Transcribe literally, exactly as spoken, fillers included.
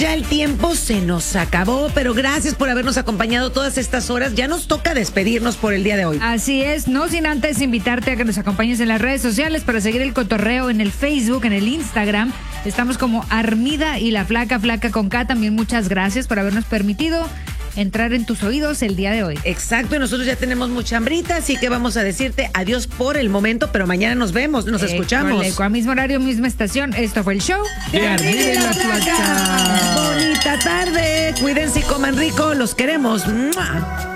ya el tiempo se nos acabó, pero gracias por habernos acompañado todas estas horas. Ya nos toca despedirnos por el día de hoy. Así es, no sin antes invitarte a que nos acompañes en las redes sociales para seguir el cotorreo en el Facebook, en el Instagram. Estamos como Armida y la Flaca, Flaca con K. También muchas gracias por habernos permitido entrar en tus oídos el día de hoy. Exacto, y nosotros ya tenemos mucha hambrita, así que vamos a decirte adiós por el momento, pero mañana nos vemos, nos eh, escuchamos. Con mismo horario, misma estación. Esto fue el show de Armida y la Flaca. Bonita tarde, cuídense y coman rico, los queremos. ¡Mua!